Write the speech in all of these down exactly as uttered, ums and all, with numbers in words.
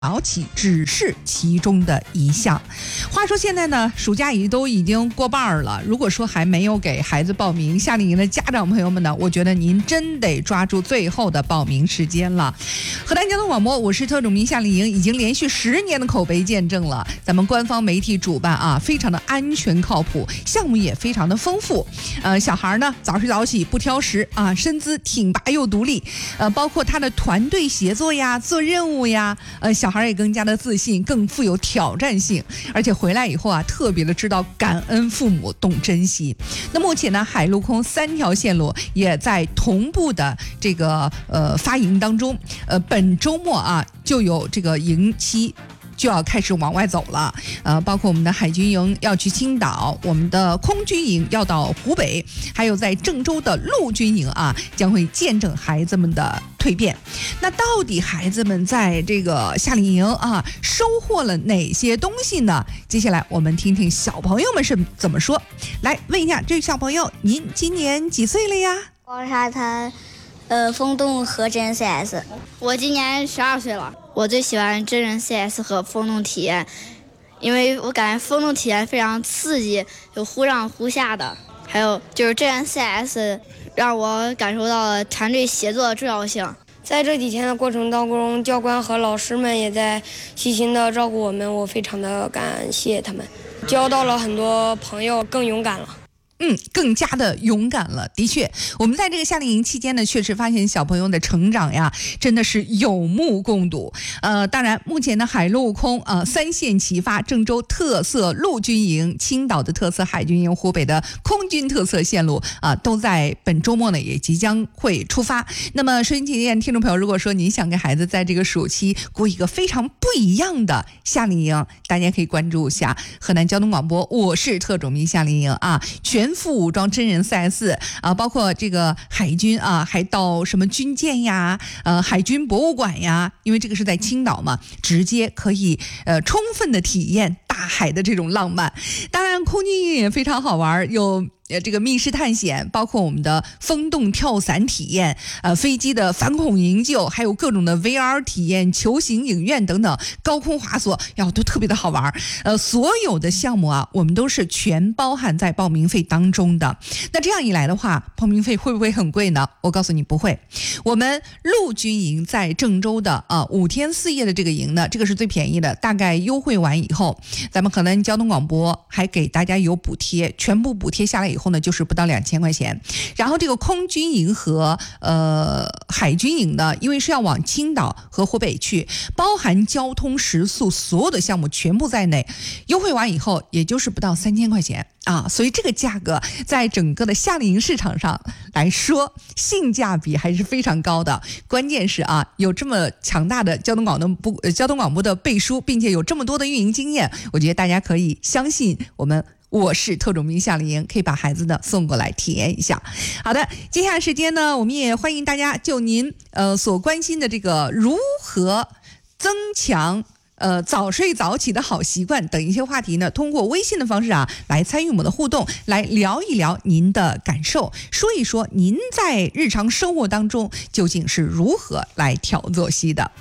早起只是其中的一项。话说现在呢，暑假已都已经过半了，如果说还没有给孩子报名夏令营的家长朋友们呢，我觉得您真得抓住最后的报名时间了。河南交通广播我是特种兵夏令营已经连续十年的口碑见证了，咱们官方媒体主办啊，非常的安全靠谱，项目也非常的丰富。呃，小孩呢早睡早起不挑食啊，身姿挺拔又独立，呃，包括他的团队协作呀、做任务呀，呃，小孩也更加的自信，更富有挑战性，而且回来以后啊，特别的知道感恩父母，懂珍惜。那目前呢，海陆空三条线路也在同步的这个呃发营当中，呃，本周末啊就有这个营期就要开始往外走了，呃，包括我们的海军营要去青岛，我们的空军营要到湖北，还有在郑州的陆军营啊，将会见证孩子们的蜕变。那到底孩子们在这个夏令营啊，收获了哪些东西呢？接下来我们听听小朋友们是怎么说。来问一下这位小朋友，您今年几岁了呀？ 黄沙滩，呃，风洞和真人 C S。 我今年十二岁了。我最喜欢真人 C S 和风洞体验，因为我感觉风洞体验非常刺激，有忽上忽下的，还有就是真人 C S 让我感受到了团队协作的重要性。 在这几天的过程当中，教官和老师们也在细心的照顾我们，我非常的感谢他们，交到了很多朋友，更勇敢了。 嗯，更加的勇敢了。的确，我们在这个夏令营期间呢，确实发现小朋友的成长呀，真的是有目共睹。呃，当然，目前的海陆空呃三线齐发，郑州特色陆军营、青岛的特色海军营、湖北的空军特色线路啊、呃，都在本周末呢也即将会出发。那么，收音机前听众朋友，如果说您想给孩子在这个暑期过一个非常不一样的夏令营，大家可以关注一下河南交通广播，我是特种兵夏令营啊，全副武装真人 C S 啊，包括这个海军啊，还到什么军舰呀，呃，海军博物馆呀，因为这个是在青岛嘛，直接可以呃充分的体验大海的这种浪漫。当然，空军营也非常好玩，有呃，这个密室探险，包括我们的风洞跳伞体验，呃，飞机的反恐营救，还有各种的 V R 体验、球形影院等等，高空滑索，呀，都特别的好玩。呃，所有的项目啊，我们都是全包含在报名费当中的。那这样一来的话，报名费会不会很贵呢？我告诉你，不会。我们陆军营在郑州的啊、呃、五天四夜的这个营呢，这个是最便宜的，大概优惠完以后，咱们河南交通广播还给大家有补贴，全部补贴下来以后。后呢，就是不到两千块钱。然后这个空军营和呃海军营呢，因为是要往青岛和湖北去，包含交通、食宿所有的项目全部在内，优惠完以后，也就是不到三千块钱啊。所以这个价格在整个的夏令营市场上来说，性价比还是非常高的。关键是啊，有这么强大的交通广播交通广播的背书，并且有这么多的运营经验，我觉得大家可以相信我们。我是特种兵夏令营，可以把孩子呢送过来体验一下。好的，接下来时间呢，我们也欢迎大家就您呃所关心的这个如何增强呃早睡早起的好习惯等一些话题呢，通过微信的方式啊来参与我们的互动，来聊一聊您的感受，说一说您在日常生活当中究竟是如何来调作息的。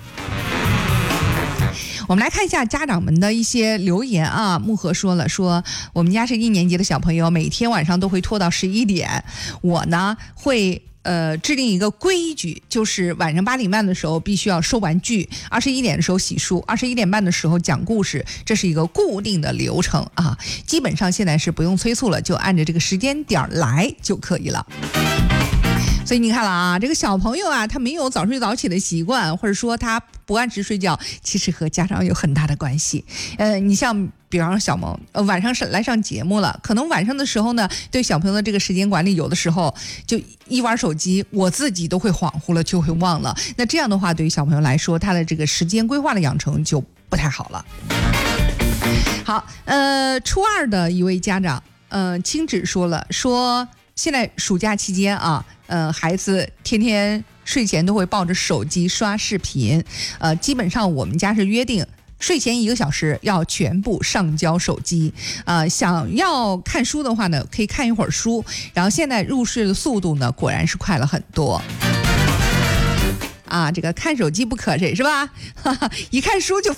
我们来看一下家长们的一些留言啊。木禾说了，说我们家是一年级的小朋友，每天晚上都会拖到十一点。我呢会呃制定一个规矩，就是晚上八点半的时候必须要收完剧，二十一点的时候洗漱，二十一点半的时候讲故事，这是一个固定的流程啊。基本上现在是不用催促了，就按着这个时间点来就可以了。所以你看了啊，这个小朋友啊，他没有早睡早起的习惯，或者说他不按时睡觉，其实和家长有很大的关系。呃，你像比方说小萌，呃，晚上是来上节目了，可能晚上的时候呢，对小朋友的这个时间管理，有的时候就一玩手机，我自己都会恍惚了，就会忘了。那这样的话，对于小朋友来说，他的这个时间规划的养成就不太好了。好，呃，初二的一位家长，呃，青芷说了，说现在暑假期间啊。呃，孩子天天睡前都会抱着手机刷视频，呃，基本上我们家是约定睡前一个小时要全部上交手机，呃，想要看书的话呢，可以看一会儿书，然后现在入睡的速度呢，果然是快了很多。 啊，这个看手机不瞌睡是吧？哈哈，一看书就